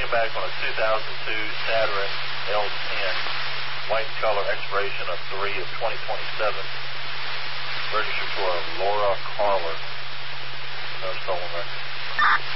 back on a 2002 Saturn L10, white color, expiration of 3 of 2027, registered to a Laura Carler. No stolen record.